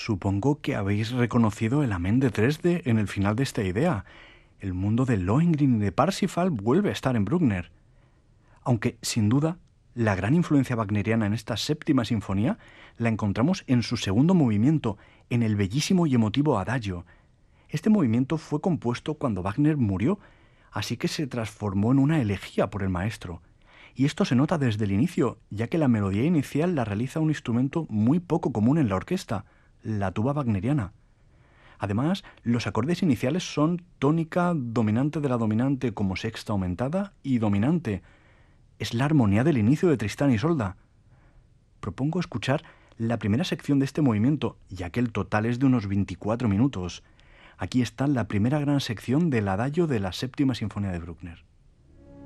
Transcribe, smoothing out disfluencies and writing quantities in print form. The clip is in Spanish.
Supongo que habéis reconocido el amén de Dresde en el final de esta idea. El mundo de Lohengrin y de Parsifal vuelve a estar en Bruckner. Aunque, sin duda, la gran influencia wagneriana en esta séptima sinfonía la encontramos en su segundo movimiento, en el bellísimo y emotivo Adagio. Este movimiento fue compuesto cuando Wagner murió, así que se transformó en una elegía por el maestro. Y esto se nota desde el inicio, ya que la melodía inicial la realiza un instrumento muy poco común en la orquesta, la tuba wagneriana. Además, los acordes iniciales son tónica, dominante de la dominante como sexta aumentada y dominante. Es la armonía del inicio de Tristán y Isolda. Propongo escuchar la primera sección de este movimiento, ya que el total es de unos 24 minutos. Aquí está la primera gran sección del Adagio de la séptima sinfonía de Bruckner.